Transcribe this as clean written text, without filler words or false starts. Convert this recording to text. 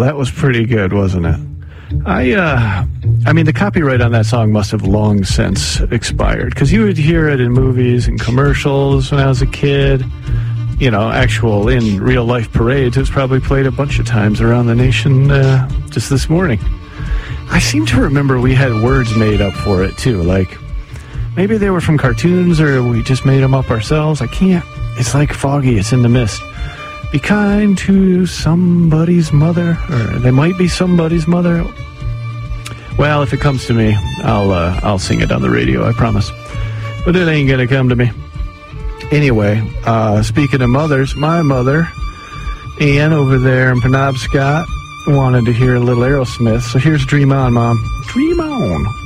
That was pretty good, wasn't it? I mean, the copyright on that song must have long since expired, because you would hear it in movies and commercials when I was a kid. You know, actual in real life parades. It was probably played a bunch of times around the nation just this morning. I seem to remember we had words made up for it too. Like maybe they were from cartoons or we just made them up ourselves. I can't. It's like foggy. It's in the mist. Be kind to somebody's mother, or they might be somebody's mother. Well, if it comes to me, I'll sing it on the radio, I promise. But it ain't gonna come to me. Anyway, speaking of mothers, my mother, Ann, over there in Penobscot, wanted to hear a little Aerosmith. So here's Dream On, Mom. Dream On.